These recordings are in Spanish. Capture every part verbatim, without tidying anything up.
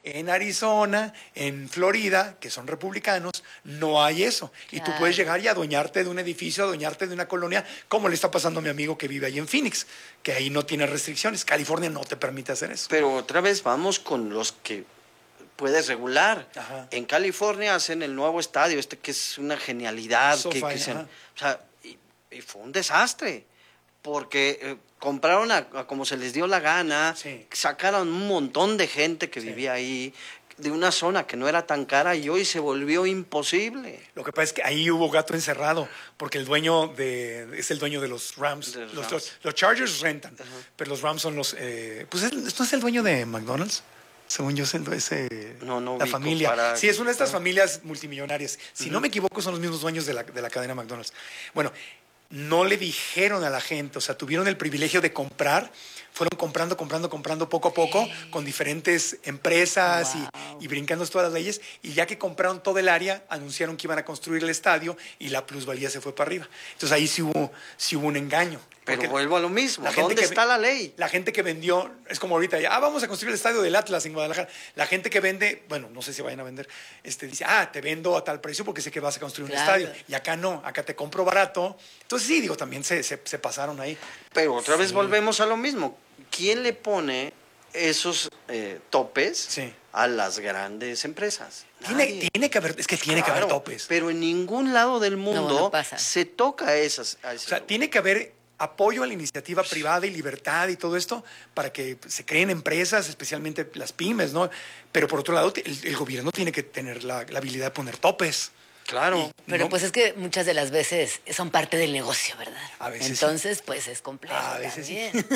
En Arizona, en Florida, que son republicanos, no hay eso. Claro. Y tú puedes llegar y adueñarte de un edificio, adueñarte de una colonia, como le está pasando a mi amigo que vive ahí en Phoenix, que ahí no tiene restricciones. California no te permite hacer eso. Pero otra vez vamos con los que puedes regular. Ajá. En California hacen el nuevo estadio, este que es una genialidad. SoFi, que, que se, o sea, y, y fue un desastre. Porque eh, compraron a, a como se les dio la gana, sí. sacaron un montón de gente que sí. vivía ahí, de una zona que no era tan cara y hoy se volvió imposible. Lo que pasa es que ahí hubo gato encerrado, porque el dueño de, es el dueño de los Rams. De los, los, Rams. Los, los Chargers rentan, uh-huh. pero los Rams son los... Eh, pues ¿esto es el dueño de McDonald's? Según yo, es el, ese, no, no la familia. Para... Sí, es una de estas familias multimillonarias. Si uh-huh. no me equivoco, son los mismos dueños de la, de la cadena McDonald's. Bueno, no le dijeron a la gente, o sea, tuvieron el privilegio de comprar, fueron comprando, comprando, comprando poco a poco, hey. con diferentes empresas wow. y, y brincando todas las leyes, y ya que compraron todo el área, anunciaron que iban a construir el estadio y la plusvalía se fue para arriba. Entonces ahí sí hubo, sí hubo un engaño. Pero vuelvo a lo mismo, la ¿dónde que, está la ley? La gente que vendió, es como ahorita, ah, vamos a construir el estadio del Atlas en Guadalajara. La gente que vende, bueno, no sé si vayan a vender, este, dice, ah, te vendo a tal precio porque sé que vas a construir claro. un estadio. Y acá no, acá te compro barato. Entonces sí, digo, también se, se, se pasaron ahí. Pero otra sí. vez volvemos a lo mismo. ¿Quién le pone esos eh, topes sí. a las grandes empresas? Tiene, tiene que haber, es que tiene claro, que haber topes. Pero en ningún lado del mundo no, no pasa. se toca a esas. A o sea, tiene que haber apoyo a la iniciativa privada y libertad y todo esto para que se creen empresas, especialmente las pymes, ¿no? Pero por otro lado, el, el gobierno tiene que tener la, la habilidad de poner topes. Claro. Y, pero ¿no? pues es que muchas de las veces son parte del negocio, ¿verdad? A veces Entonces, sí. pues es complejo. A veces también. sí.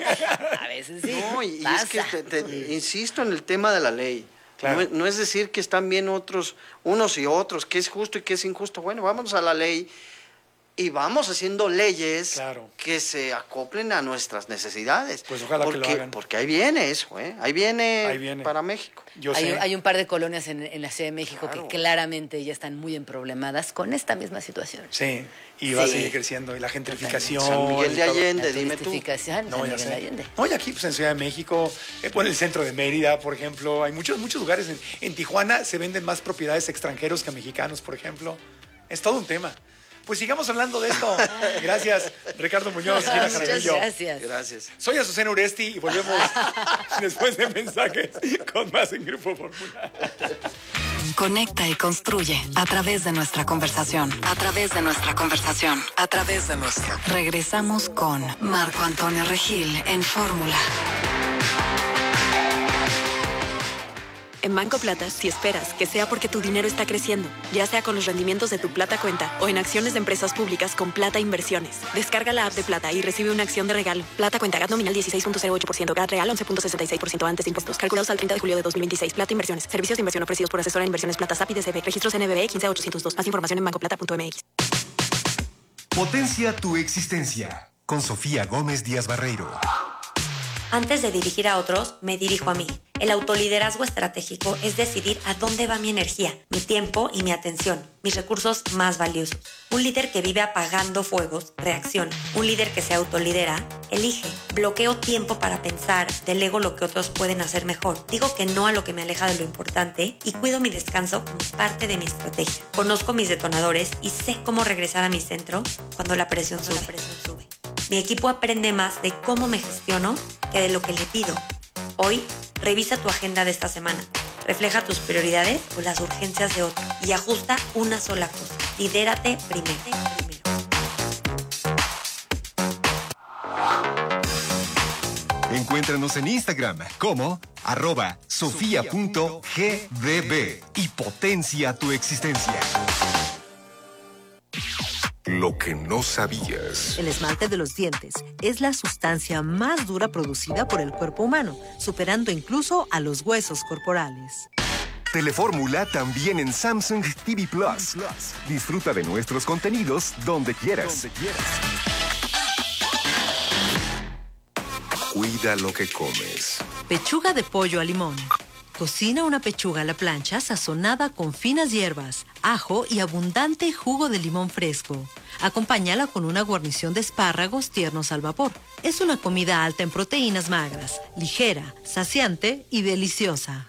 A veces sí. No, y, y pasa. es que te, te, sí. insisto en el tema de la ley. Claro. No, no es decir que están bien otros, unos y otros, que es justo y que es injusto. Bueno, vámonos a la ley y vamos haciendo leyes claro. que se acoplen a nuestras necesidades. Pues ojalá porque, que lo hagan. Porque ahí viene eso, ¿eh? Ahí viene, ahí viene. para México. Yo hay, sé. hay un par de colonias en, en la Ciudad de México claro. que claramente ya están muy emproblemadas con esta misma situación. Sí, y va sí. a seguir creciendo. Y la gentrificación. San Miguel de Allende, dime tú. No, San Miguel de Allende. No, y aquí pues, en Ciudad de México, eh, por el centro de Mérida, por ejemplo. Hay muchos, muchos lugares. En, en Tijuana se venden más propiedades extranjeros que mexicanos, por ejemplo. Es todo un tema. Pues sigamos hablando de esto. Gracias, Ricardo Muñoz. Ah, muchas Jaramillo. gracias. Gracias. Soy Azucena Uresti y volvemos después de mensajes con más en Grupo Fórmula. Conecta y construye a través de nuestra conversación. A través de nuestra conversación. A través de nuestra. Regresamos con Marco Antonio Regil en Fórmula. En Banco Plata, si esperas que sea porque tu dinero está creciendo, ya sea con los rendimientos de tu Plata Cuenta o en acciones de empresas públicas con Plata Inversiones. Descarga la app de Plata y recibe una acción de regalo. Plata Cuenta, G A T nominal dieciséis punto cero ocho por ciento, G A T real once punto sesenta y seis por ciento antes de impuestos. Calculados al treinta de julio de dos mil veintiséis. Plata Inversiones. Servicios de inversión ofrecidos por Asesora en Inversiones Plata S A P y D C B. Registros N B B quince mil ochocientos dos. Más información en banco plata punto m x. Potencia tu existencia. Con Sofía Gómez Díaz Barreiro. Antes de dirigir a otros, me dirijo a mí. El autoliderazgo estratégico es decidir a dónde va mi energía, mi tiempo y mi atención, mis recursos más valiosos. Un líder que vive apagando fuegos, reacciona. Un líder que se autolidera, elige. Bloqueo tiempo para pensar, delego lo que otros pueden hacer mejor. Digo que no a lo que me aleja de lo importante y cuido mi descanso como parte de mi estrategia. Conozco mis detonadores y sé cómo regresar a mi centro cuando la presión sube. La presión sube. Mi equipo aprende más de cómo me gestiono que de lo que le pido. Hoy, revisa tu agenda de esta semana. Refleja tus prioridades o las urgencias de otro y ajusta una sola cosa. Lidérate primero. Encuéntranos en Instagram como arroba sofía punto g d b y potencia tu existencia. Lo que no sabías. El esmalte de los dientes es la sustancia más dura producida por el cuerpo humano, superando incluso a los huesos corporales. Telefórmula también en Samsung T V Plus. Disfruta de nuestros contenidos donde quieras. Donde quieras. Cuida lo que comes. Pechuga de pollo a limón. Cocina una pechuga a la plancha sazonada con finas hierbas, ajo y abundante jugo de limón fresco. Acompáñala con una guarnición de espárragos tiernos al vapor. Es una comida alta en proteínas magras, ligera, saciante y deliciosa.